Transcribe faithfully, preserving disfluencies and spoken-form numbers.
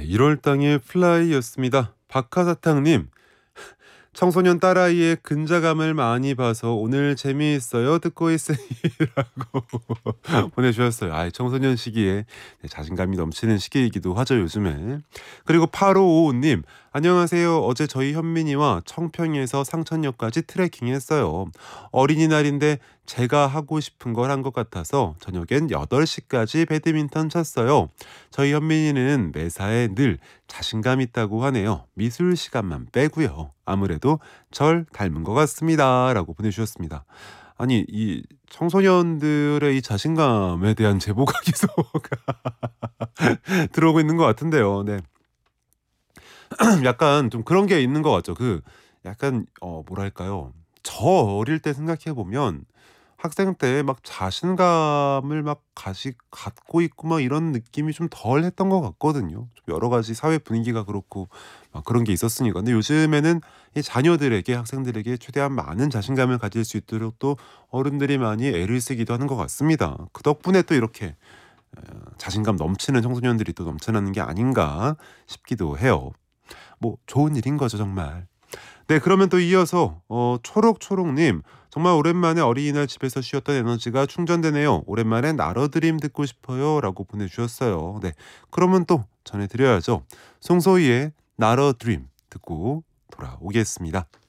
일월 땅의 플라이였습니다. 박하사탕님, 청소년 딸아이의 근자감을 많이 봐서 오늘 재미있어요. 듣고 있으니라고 보내주셨어요. 아, 청소년 시기에 자신감이 넘치는 시기이기도 하죠, 요즘에. 그리고 팔오오오님, 안녕하세요. 어제 저희 현민이와 청평에서 상천역까지 트레킹했어요. 어린이날인데 제가 하고 싶은 걸 한 것 같아서 저녁엔 여덟 시까지 배드민턴 쳤어요. 저희 현민이는 매사에 늘 자신감 있다고 하네요. 미술 시간만 빼고요. 아무래도 절 닮은 것 같습니다. 라고 보내주셨습니다. 아니, 이 청소년들의 이 자신감에 대한 제보가 계속 들어오고 있는 것 같은데요. 네. 약간 좀 그런 게 있는 것 같죠. 그 약간 어 뭐랄까요. 저 어릴 때 생각해 보면 학생 때 막 자신감을 막 가시 갖고 있고 막 이런 느낌이 좀 덜했던 것 같거든요. 좀 여러 가지 사회 분위기가 그렇고 막 그런 게 있었으니까. 근데 요즘에는 이 자녀들에게 학생들에게 최대한 많은 자신감을 가질 수 있도록 또 어른들이 많이 애를 쓰기도 하는 것 같습니다. 그 덕분에 또 이렇게 어 자신감 넘치는 청소년들이 또 넘쳐나는 게 아닌가 싶기도 해요. 뭐 좋은 일인 거죠, 정말. 네, 그러면 또 이어서 어 초록초록님, 정말 오랜만에 어린이날 집에서 쉬었던 에너지가 충전되네요. 오랜만에 나러드림 듣고 싶어요. 라고 보내주셨어요. 네, 그러면 또 전해드려야죠. 송소희의 나러드림 듣고 돌아오겠습니다.